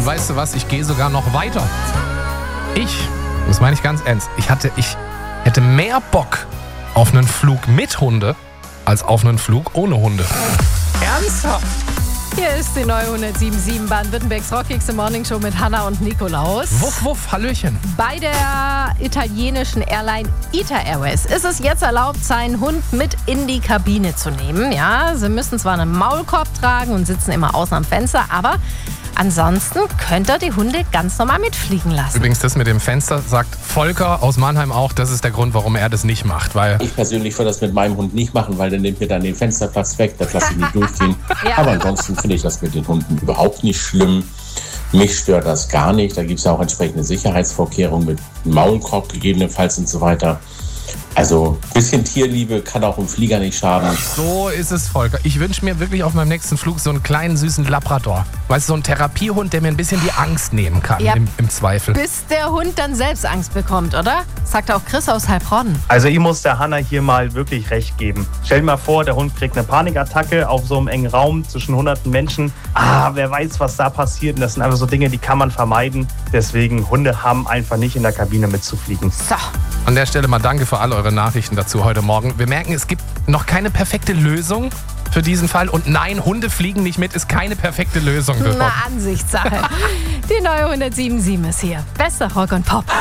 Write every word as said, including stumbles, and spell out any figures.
Und weißt du was, ich gehe sogar noch weiter. Ich, das meine ich ganz ernst, ich, hatte, ich hätte mehr Bock auf einen Flug mit Hunde als auf einen Flug ohne Hunde. Ernsthaft? Hier ist die neue hundertsieben Bahn Baden-Württembergs Rockigs Morning Show mit Hanna und Nikolaus. Wuff, wuff, Hallöchen. Bei der italienischen Airline ITA Airways ist es jetzt erlaubt, seinen Hund mit in die Kabine zu nehmen. Ja, sie müssen zwar einen Maulkorb tragen und sitzen immer außen am Fenster, aber ansonsten könnt ihr die Hunde ganz normal mitfliegen lassen. Übrigens, das mit dem Fenster sagt Volker aus Mannheim auch, das ist der Grund, warum er das nicht macht. Weil ich persönlich würde das mit meinem Hund nicht machen, weil der nimmt mir dann den Fensterplatz weg, das lasse ich nicht durchgehen. Ja. Aber ansonsten finde ich das mit den Hunden überhaupt nicht schlimm. Mich stört das gar nicht. Da gibt es ja auch entsprechende Sicherheitsvorkehrungen mit Maulkorb gegebenenfalls und so weiter. Also ein bisschen Tierliebe kann auch im Flieger nicht schaden. So ist es, Volker. Ich wünsche mir wirklich auf meinem nächsten Flug so einen kleinen, süßen Labrador. Weißt du, so einen Therapiehund, der mir ein bisschen die Angst nehmen kann, ja, im, im Zweifel. Bis der Hund dann selbst Angst bekommt, oder? Sagt auch Chris aus Heilbronn. Also ich muss der Hanna hier mal wirklich recht geben. Stell dir mal vor, der Hund kriegt eine Panikattacke auf so einem engen Raum zwischen hunderten Menschen. Ah, wer weiß, was da passiert. Und das sind einfach so Dinge, die kann man vermeiden. Deswegen, Hunde haben einfach nicht in der Kabine mitzufliegen. So. An der Stelle mal danke für alle eure Nachrichten dazu heute Morgen. Wir merken, es gibt noch keine perfekte Lösung für diesen Fall. Und nein, Hunde fliegen nicht mit, ist keine perfekte Lösung. Na, Ansichtssache. Die neue hundertsieben ist hier. Bester Rock und Pop.